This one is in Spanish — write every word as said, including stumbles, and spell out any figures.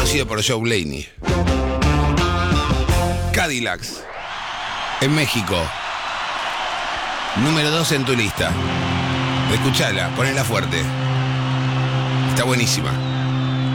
producido por Joe Blaney. Cadillacs, en México. Número dos en tu lista. Escuchala, ponela fuerte. Está buenísima.